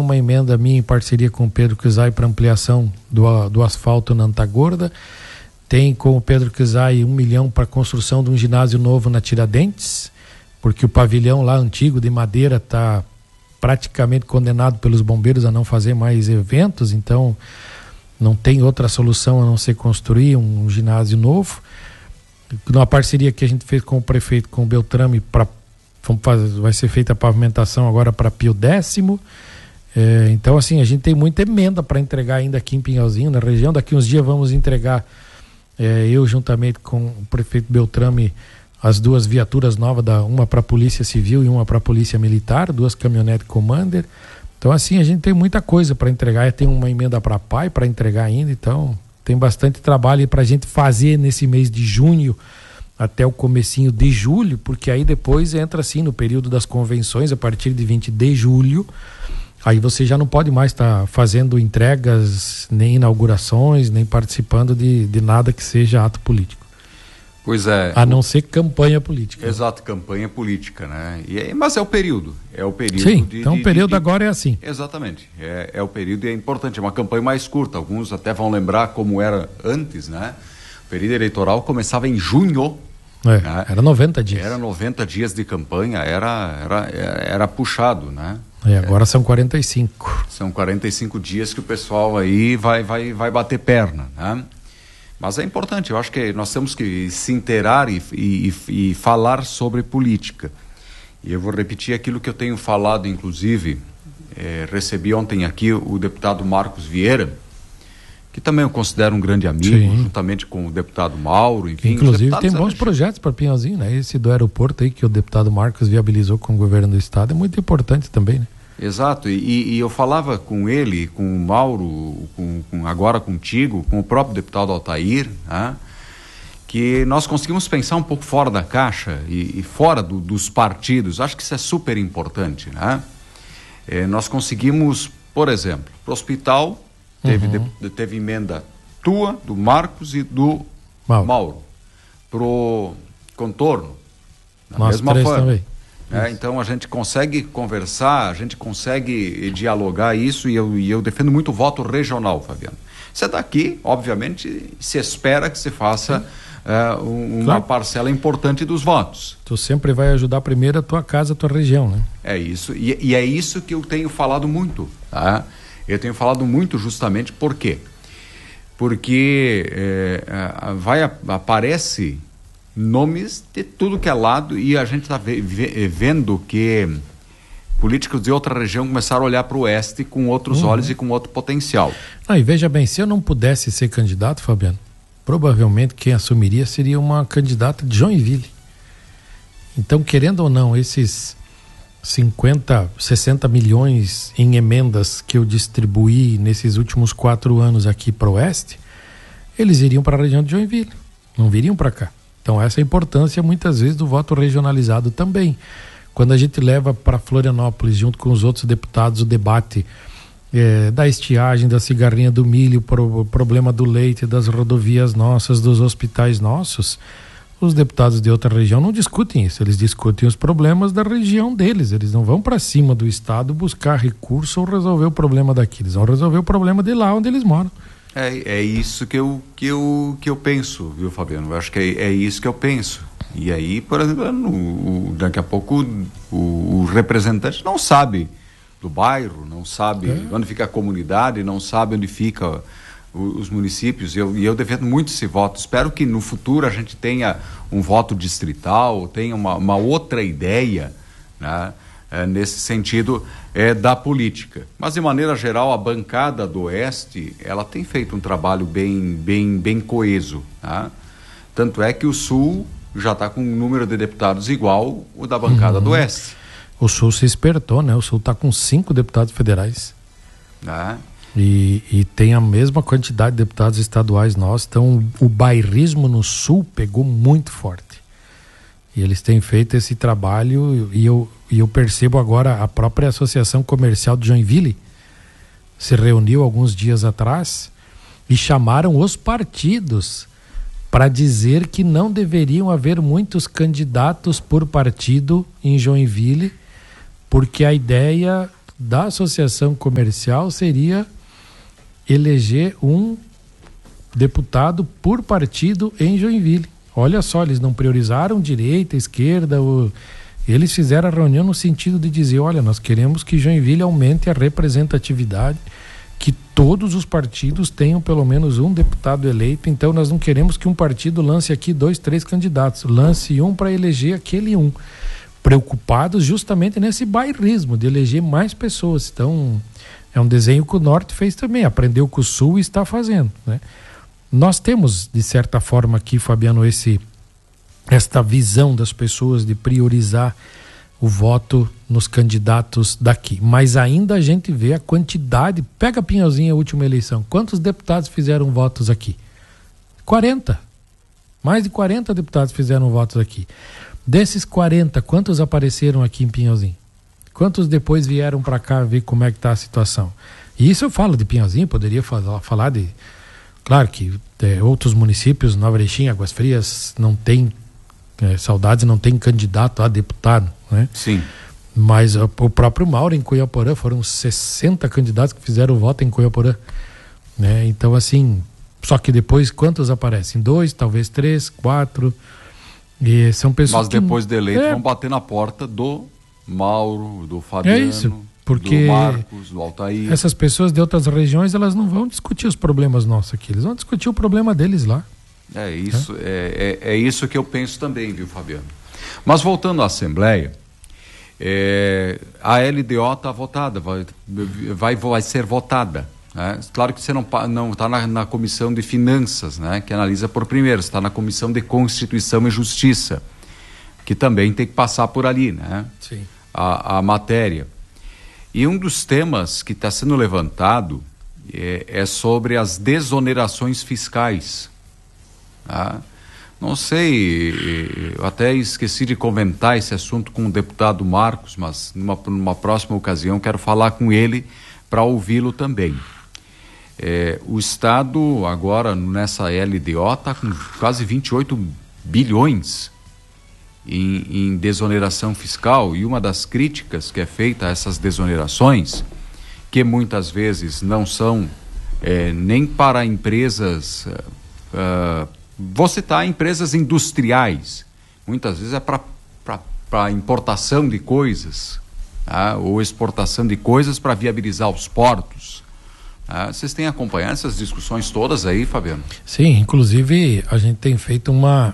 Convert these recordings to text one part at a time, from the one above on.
uma emenda minha em parceria com o Pedro Kizai para ampliação do asfalto na Antagorda. Tem com o Pedro Kizai 1 milhão para construção de um ginásio novo na Tiradentes, porque o pavilhão lá antigo de madeira está praticamente condenado pelos bombeiros a não fazer mais eventos, então não tem outra solução a não ser construir um ginásio novo. Numa parceria que a gente fez com o prefeito, com o Beltrame, vai ser feita a pavimentação agora para Pio X. Então, assim, a gente tem muita emenda para entregar ainda aqui em Pinhalzinho, na região. Daqui uns dias vamos entregar, eu juntamente com o prefeito Beltrame, as 2 viaturas novas, uma para a Polícia Civil e uma para a Polícia Militar, 2 caminhonetes Commander. Então, assim, a gente tem muita coisa para entregar. Tem uma emenda para PAI para entregar ainda, então tem bastante trabalho para a gente fazer nesse mês de junho até o comecinho de julho, porque aí depois entra assim no período das convenções, a partir de 20 de julho, aí você já não pode mais estar fazendo entregas, nem inaugurações, nem participando de nada que seja ato político. Pois é. A não ser campanha política. Exato, campanha política, né? Mas é o período. Sim, então o período agora é assim. Exatamente. É o período e é importante. É uma campanha mais curta. Alguns até vão lembrar como era antes, né? O período eleitoral começava em junho. Né? Era 90 dias. Era 90 dias de campanha, era puxado, né? E agora são 45. São 45 dias que o pessoal aí vai bater perna, né? Mas é importante, eu acho que nós temos que se inteirar e falar sobre política. E eu vou repetir aquilo que eu tenho falado, inclusive, recebi ontem aqui o deputado Marcos Vieira, que também eu considero um grande amigo, sim, juntamente com o deputado Mauro, enfim. Inclusive tem bons projetos para Pinhalzinho, né? Esse do aeroporto aí que o deputado Marcos viabilizou com o governo do estado é muito importante também, né? Exato, e eu falava com ele, com o Mauro, agora contigo, com o próprio deputado Altair, né, que nós conseguimos pensar um pouco fora da caixa e fora dos partidos. Acho que isso é super importante, né? Nós conseguimos, por exemplo, para o hospital, teve emenda tua, do Marcos e do Mauro. Para o contorno, da mesma forma. Também. Então a gente consegue conversar, a gente consegue dialogar isso e eu defendo muito o voto regional, Fabiano. Você daqui, obviamente, se espera que se faça uma parcela importante dos votos. Tu sempre vai ajudar primeiro a tua casa, a tua região, né? É isso, e é isso que eu tenho falado muito, tá? Eu tenho falado muito justamente por quê? Porque aparece nomes de tudo que é lado e a gente está vendo que políticos de outra região começaram a olhar para o oeste com outros olhos e com outro potencial. E veja bem, se eu não pudesse ser candidato, Fabiano, provavelmente quem assumiria seria uma candidata de Joinville. Então, querendo ou não, esses 50, 60 milhões em emendas que eu distribuí nesses últimos 4 anos aqui para o oeste, eles iriam para a região de Joinville, não viriam para cá. Então essa é a importância muitas vezes do voto regionalizado também. Quando a gente leva para Florianópolis, junto com os outros deputados, o debate da estiagem, da cigarrinha do milho, o problema do leite, das rodovias nossas, dos hospitais nossos, os deputados de outra região não discutem isso, eles discutem os problemas da região deles, eles não vão para cima do estado buscar recurso ou resolver o problema daqui, eles vão resolver o problema de lá onde eles moram. É isso que eu penso, viu, Fabiano? Eu acho que é isso que eu penso. E aí, por exemplo, daqui a pouco o representante não sabe do bairro, não sabe onde fica a comunidade, não sabe onde fica os municípios. E eu defendo muito esse voto. Espero que no futuro a gente tenha um voto distrital, tenha uma outra ideia, né? Nesse sentido da política. Mas, de maneira geral, a bancada do Oeste, ela tem feito um trabalho bem coeso, tá? Tanto é que o Sul já está com um número de deputados igual o da bancada do Oeste. O Sul se espertou, né? O Sul está com 5 deputados federais. E tem a mesma quantidade de deputados estaduais nossos. Então, o bairrismo no Sul pegou muito forte. E eles têm feito esse trabalho e eu percebo agora a própria Associação Comercial de Joinville se reuniu alguns dias atrás e chamaram os partidos para dizer que não deveriam haver muitos candidatos por partido em Joinville, porque a ideia da associação comercial seria eleger um deputado por partido em Joinville. Olha só, eles não priorizaram direita, esquerda, eles fizeram a reunião no sentido de dizer, olha, nós queremos que Joinville aumente a representatividade, que todos os partidos tenham pelo menos um deputado eleito, então nós não queremos que um partido lance aqui 2, 3 candidatos, lance um para eleger aquele um, preocupados justamente nesse bairrismo de eleger mais pessoas. Então é um desenho que o Norte fez também, aprendeu com o Sul e está fazendo, né? Nós temos, de certa forma aqui, Fabiano, esta visão das pessoas de priorizar o voto nos candidatos daqui. Mas ainda a gente vê a quantidade. Pega Pinhalzinho, a última eleição. Quantos deputados fizeram votos aqui? 40. Mais de 40 deputados fizeram votos aqui. Desses 40, quantos apareceram aqui em Pinhalzinho? Quantos depois vieram para cá ver como é que está a situação? E isso eu falo de Pinhalzinho, poderia falar de... Claro que outros municípios, Nova Erechim, Águas Frias, não tem Saudades, não tem candidato a deputado, né? Sim. Mas o próprio Mauro em Coiaporã, foram 60 candidatos que fizeram o voto em Coiaporã, né? Então, assim, só que depois quantos aparecem? 2, talvez 3, 4, e são pessoas. Mas depois de eleito vão bater na porta do Mauro, do Fabiano. É isso. Porque do Marcos, do Altair. Essas pessoas de outras regiões, elas não vão discutir os problemas nossos aqui, eles vão discutir o problema deles lá. É isso, é isso que eu penso também, viu, Fabiano? Mas voltando à Assembleia, a LDO está votada, vai ser votada, né? Claro que você não está na Comissão de Finanças, né, que analisa por primeiro, você está na Comissão de Constituição e Justiça, que também tem que passar por ali, né? Sim. A matéria. E um dos temas que está sendo levantado é sobre as desonerações fiscais. Tá? Não sei, eu até esqueci de comentar esse assunto com o deputado Marcos, mas numa próxima ocasião quero falar com ele para ouvi-lo também. O Estado agora nessa LDO está com quase 28 bilhões em desoneração fiscal, e uma das críticas que é feita a essas desonerações, que muitas vezes não são nem para empresas, vou citar empresas industriais, muitas vezes é para importação de coisas, tá? Ou exportação de coisas para viabilizar os portos. Tá? Vocês têm acompanhado essas discussões todas aí, Fabiano? Sim, inclusive a gente tem feito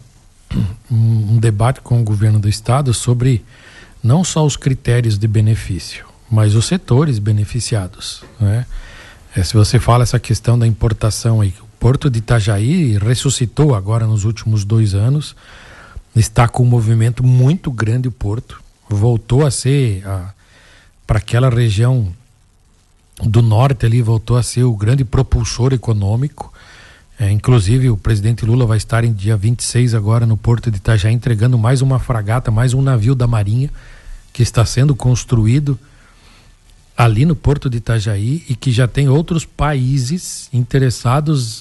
um debate com o governo do estado sobre não só os critérios de benefício, mas os setores beneficiados, né? Se você fala essa questão da importação aí, o Porto de Itajaí ressuscitou agora nos últimos 2 anos, está com um movimento muito grande. O Porto voltou a ser para aquela região do norte ali, voltou a ser o grande propulsor econômico. Inclusive o presidente Lula vai estar em dia 26 agora no Porto de Itajaí entregando mais uma fragata, mais um navio da Marinha que está sendo construído ali no Porto de Itajaí, e que já tem outros países interessados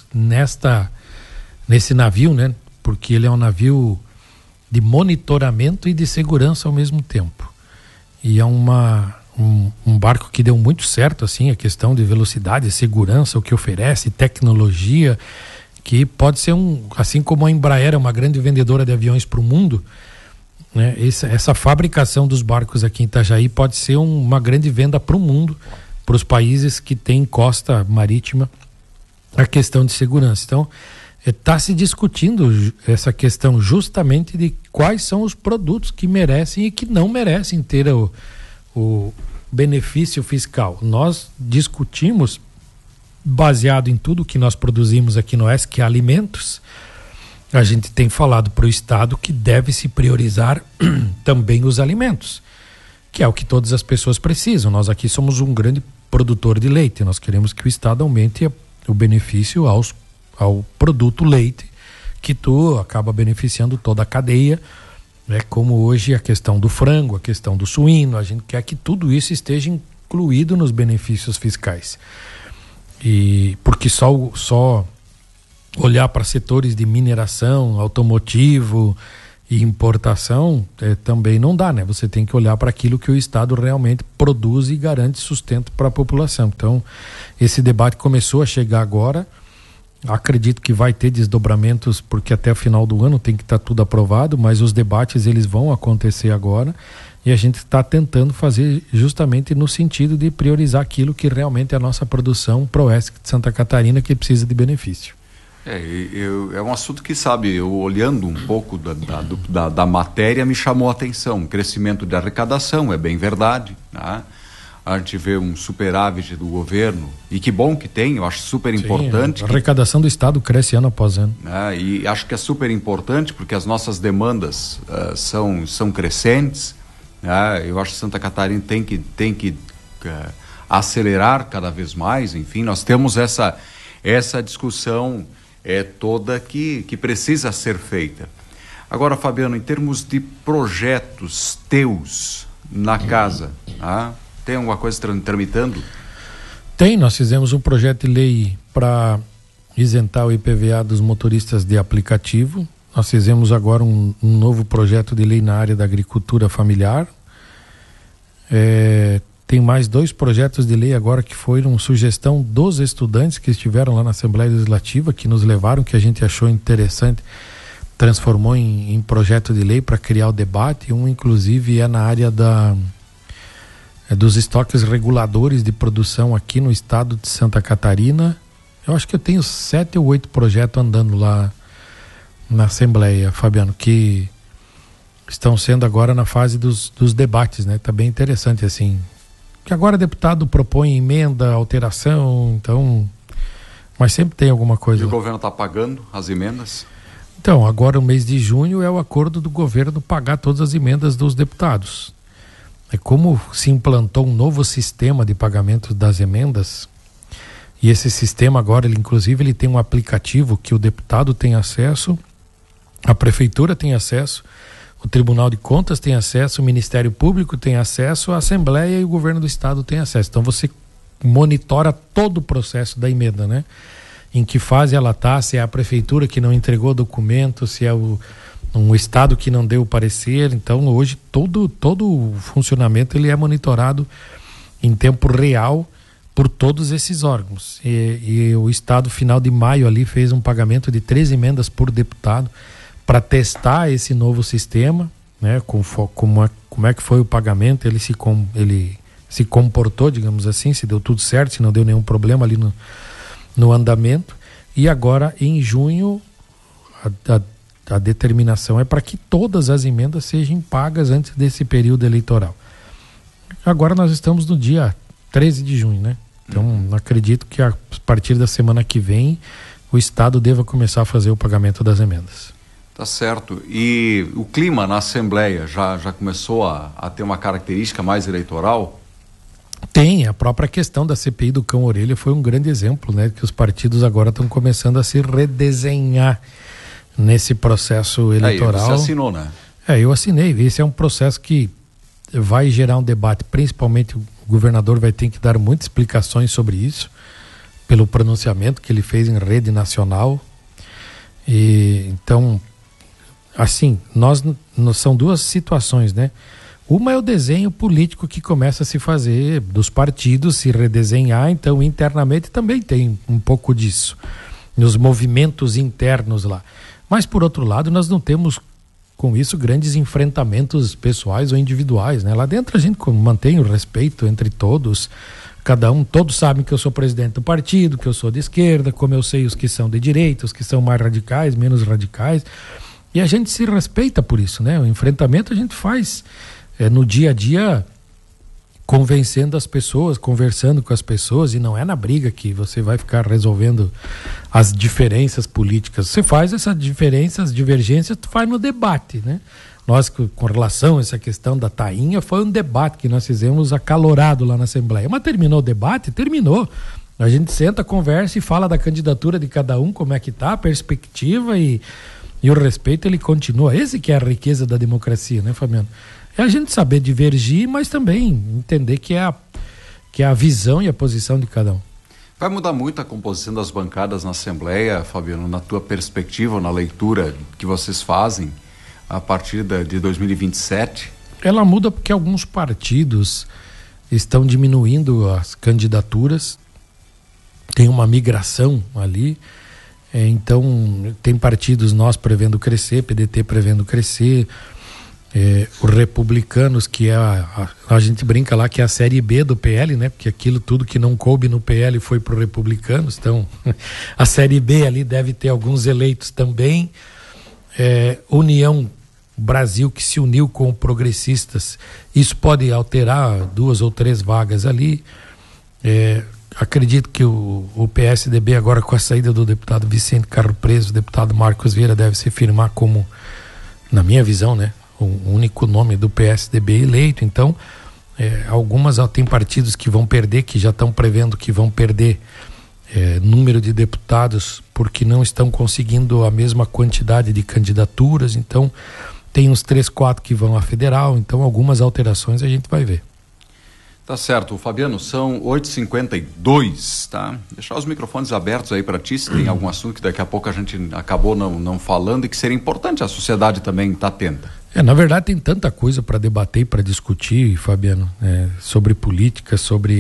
nesse navio, né? Porque ele é um navio de monitoramento e de segurança ao mesmo tempo. E é um barco que deu muito certo, assim, a questão de velocidade, segurança, o que oferece, tecnologia, que pode ser assim como a Embraer é uma grande vendedora de aviões para o mundo, né? Essa fabricação dos barcos aqui em Itajaí pode ser uma grande venda para o mundo, para os países que têm costa marítima, a questão de segurança. Então, está se discutindo essa questão justamente de quais são os produtos que merecem e que não merecem ter o benefício fiscal. Nós discutimos, baseado em tudo que nós produzimos aqui no ESC, que é alimentos, a gente tem falado para o Estado que deve se priorizar também os alimentos, que é o que todas as pessoas precisam. Nós aqui somos um grande produtor de leite, nós queremos que o Estado aumente o benefício ao produto leite, que acaba beneficiando toda a cadeia, né? Como hoje a questão do frango, a questão do suíno, a gente quer que tudo isso esteja incluído nos benefícios fiscais. E porque só olhar para setores de mineração, automotivo e importação, também não dá, né? Você tem que olhar para aquilo que o Estado realmente produz e garante sustento para a população. Então, esse debate começou a chegar agora. Acredito que vai ter desdobramentos, porque até o final do ano tem que estar tudo aprovado, mas os debates eles vão acontecer agora e a gente está tentando fazer justamente no sentido de priorizar aquilo que realmente é a nossa produção para o oeste de Santa Catarina, que precisa de benefício. É um assunto que, sabe, eu olhando um pouco da matéria, me chamou a atenção. Crescimento de arrecadação, é bem verdade, né? A gente vê um superávit do governo, e que bom que tem, eu acho super importante. A arrecadação do Estado cresce ano após ano. E acho que é super importante, porque as nossas demandas são crescentes. Eu acho que Santa Catarina tem que acelerar cada vez mais. Enfim, nós temos essa discussão toda que precisa ser feita. Agora, Fabiano, em termos de projetos teus na casa, tem alguma coisa tramitando? Tem, nós fizemos um projeto de lei para isentar o IPVA dos motoristas de aplicativo. Nós fizemos agora um novo projeto de lei na área da agricultura familiar. Tem mais 2 projetos de lei agora que foram sugestão dos estudantes que estiveram lá na Assembleia Legislativa, que nos levaram, que a gente achou interessante, transformou em projeto de lei para criar o debate. Um, inclusive, é na área dos estoques reguladores de produção aqui no estado de Santa Catarina. Eu acho que eu tenho 7 ou 8 projetos andando lá na Assembleia, Fabiano, que estão sendo agora na fase dos debates, né? Tá bem interessante, assim. Que agora o deputado propõe emenda, alteração, então... Mas sempre tem alguma coisa. E o governo está pagando as emendas? Então, agora o mês de junho é o acordo do governo pagar todas as emendas dos deputados. Como se implantou um novo sistema de pagamento das emendas, e esse sistema agora, ele tem um aplicativo que o deputado tem acesso, a prefeitura tem acesso, o Tribunal de Contas tem acesso, o Ministério Público tem acesso, a Assembleia e o Governo do Estado tem acesso. Então você monitora todo o processo da emenda, né? Em que fase ela está, se é a prefeitura que não entregou documento, se é um Estado que não deu o parecer. Então hoje todo o funcionamento ele é monitorado em tempo real por todos esses órgãos. E o Estado, final de maio, ali fez um pagamento de 3 emendas por deputado para testar esse novo sistema, né? Como é que foi o pagamento, ele se comportou, digamos assim, se deu tudo certo, se não deu nenhum problema ali no andamento. E agora, em junho, a determinação é para que todas as emendas sejam pagas antes desse período eleitoral. Agora nós estamos no dia 13 de junho, né? Então, acredito que a partir da semana que vem o Estado deva começar a fazer o pagamento das emendas. Tá certo. E o clima na Assembleia já começou a ter uma característica mais eleitoral? Tem, a própria questão da CPI do Cão-Orelha foi um grande exemplo, né? Que os partidos agora estão começando a se redesenhar nesse processo eleitoral. Você assinou, né? Eu assinei. Esse é um processo que vai gerar um debate, principalmente o governador vai ter que dar muitas explicações sobre isso, pelo pronunciamento que ele fez em rede nacional. E então, assim, nós são 2 situações, né? Uma é o desenho político que começa a se fazer dos partidos, se redesenhar, então internamente também tem um pouco disso, nos movimentos internos lá. Mas, por outro lado, nós não temos com isso grandes enfrentamentos pessoais ou individuais, né? Lá dentro a gente mantém o respeito entre todos, todos sabem que eu sou presidente do partido, que eu sou de esquerda, como eu sei os que são de direita, os que são mais radicais, menos radicais, e a gente se respeita por isso, né? O enfrentamento a gente faz no dia a dia, convencendo as pessoas, conversando com as pessoas, e não é na briga que você vai ficar resolvendo as diferenças políticas. Você faz essas diferenças, divergências, tu faz no debate, né? Nós, com relação a essa questão da tainha, foi um debate que nós fizemos acalorado lá na Assembleia. Mas terminou o debate? Terminou. A gente senta, conversa e fala da candidatura de cada um, como é que tá, a perspectiva e o respeito, ele continua. Esse que é a riqueza da democracia, né, Fabiano? É a gente saber divergir, mas também entender que é a visão e a posição de cada um. Vai mudar muito a composição das bancadas na Assembleia, Fabiano, na tua perspectiva, na leitura que vocês fazem? a partir de 2027? Ela muda porque alguns partidos estão diminuindo as candidaturas, tem uma migração ali, então tem partidos nós prevendo crescer, PDT prevendo crescer, os republicanos, que é a gente brinca lá que é a série B do PL, né? Porque aquilo tudo que não coube no PL foi para os republicanos, então a série B ali deve ter alguns eleitos também. União Brasil, que se uniu com progressistas, isso pode alterar 2 ou 3 vagas ali. Acredito que o PSDB agora, com a saída do deputado Vicente Carro Preso, o deputado Marcos Vieira deve se firmar como, na minha visão, né, o único nome do PSDB eleito. Então tem partidos que vão perder, que já estão prevendo que vão perder número de deputados porque não estão conseguindo a mesma quantidade de candidaturas. Então tem uns 3, 4 que vão à federal, então algumas alterações a gente vai ver. Tá certo, Fabiano, são 8h52, tá? Deixar os microfones abertos aí para ti, se tem algum assunto que daqui a pouco a gente acabou não falando e que seria importante a sociedade também estar atenta. Na verdade tem tanta coisa para debater e para discutir, Fabiano, sobre política, sobre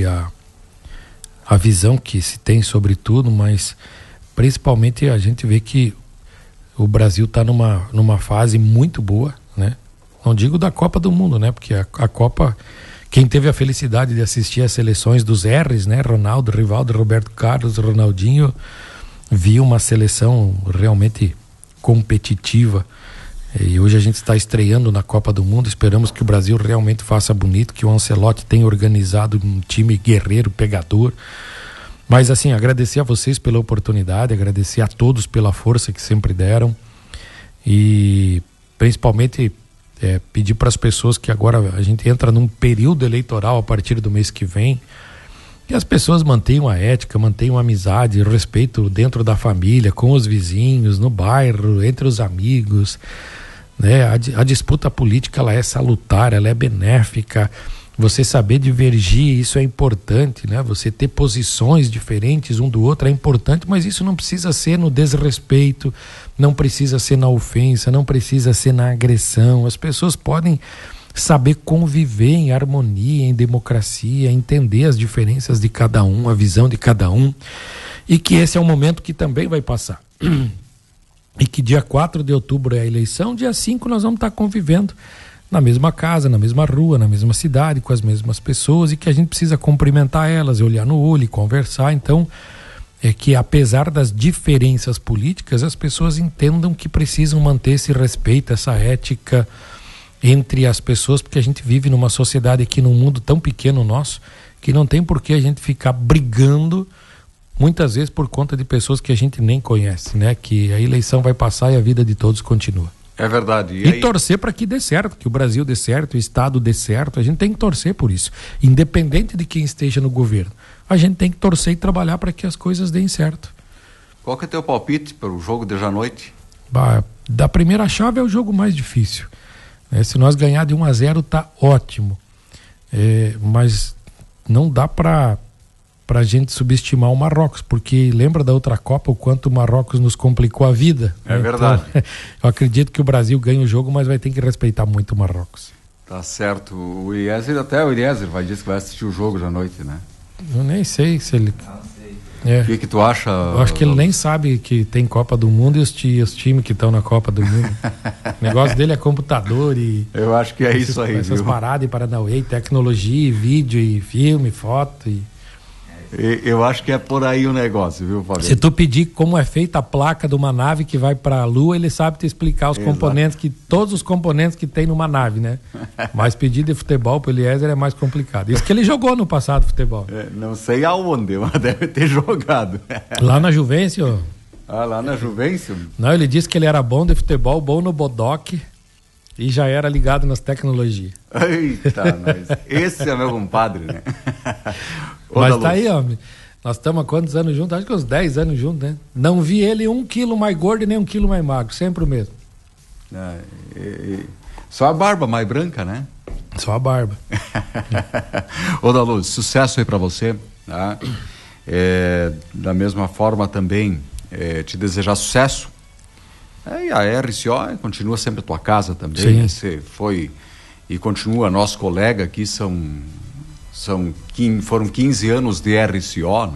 a visão que se tem sobre tudo, mas principalmente a gente vê que o Brasil está numa fase muito boa, né? Não digo da Copa do Mundo, né? Porque a Copa, quem teve a felicidade de assistir às seleções dos R's, né? Ronaldo, Rivaldo, Roberto Carlos, Ronaldinho, viu uma seleção realmente competitiva. E hoje a gente está estreando na Copa do Mundo, esperamos que o Brasil realmente faça bonito, que o Ancelotti tenha organizado um time guerreiro, pegador. Mas assim, agradecer a vocês pela oportunidade, agradecer a todos pela força que sempre deram e principalmente pedir para as pessoas que agora a gente entra num período eleitoral a partir do mês que vem, que as pessoas mantenham a ética, mantenham a amizade, o respeito dentro da família, com os vizinhos, no bairro, entre os amigos, né? A disputa política, ela é salutar, ela é benéfica. Você saber divergir, isso é importante, né? Você ter posições diferentes um do outro é importante, mas isso não precisa ser no desrespeito, não precisa ser na ofensa, não precisa ser na agressão. As pessoas podem saber conviver em harmonia, em democracia, entender as diferenças de cada um, a visão de cada um, e que esse é um momento que também vai passar. E que dia 4 de outubro é a eleição, dia 5 nós vamos estar convivendo na mesma casa, na mesma rua, na mesma cidade, com as mesmas pessoas, e que a gente precisa cumprimentar elas, olhar no olho e conversar. Então, que apesar das diferenças políticas, as pessoas entendam que precisam manter esse respeito, essa ética entre as pessoas, porque a gente vive numa sociedade aqui, num mundo tão pequeno nosso, que não tem por que a gente ficar brigando, muitas vezes por conta de pessoas que a gente nem conhece, né? Que a eleição vai passar e a vida de todos continua. É verdade. E torcer para que dê certo, que o Brasil dê certo, o Estado dê certo. A gente tem que torcer por isso, independente de quem esteja no governo. A gente tem que torcer e trabalhar para que as coisas deem certo. Qual que é teu palpite para o jogo de hoje à noite? Da primeira chave é o jogo mais difícil. Se nós ganhar de 1-0 tá ótimo. Mas não dá para a gente subestimar o Marrocos, porque lembra da outra Copa o quanto o Marrocos nos complicou a vida. É verdade. Então, eu acredito que o Brasil ganha o jogo, mas vai ter que respeitar muito o Marrocos. Tá certo. O Eliezer vai dizer que vai assistir o jogo hoje à noite, né? Eu nem sei se ele... O que tu acha? Eu acho que ele nem sabe que tem Copa do Mundo e os times que estão na Copa do Mundo. O negócio dele é computador e... Eu acho que é isso aí, essas paradas e Paranauê, tecnologia, e vídeo, e filme, foto e... Eu acho que é por aí o negócio, viu, Fabiano? Se tu pedir como é feita a placa de uma nave que vai para a Lua, ele sabe te explicar os componentes, todos os componentes que tem numa nave, né? Mas pedir de futebol pro Eliezer é mais complicado. Isso que ele jogou no passado, futebol. Não sei aonde, mas deve ter jogado. Lá na Juvencio. Lá na Juvencio? Não, ele disse que ele era bom de futebol, bom no bodoque e já era ligado nas tecnologias. Eita, nós. Esse é meu compadre, né? Mas tá aí, homem. Nós estamos há quantos anos juntos? Acho que uns 10 anos juntos, né? Não vi ele 1 quilo mais gordo e nem 1 quilo mais magro. Sempre o mesmo. Só a barba mais branca, né? Só a barba. Ô, Daluz, sucesso aí pra você, tá? Da mesma forma também, te desejar sucesso E a RCO continua sempre a tua casa também. Sim. Né? Você foi e continua nosso colega aqui, foram 15 anos de RCO, né?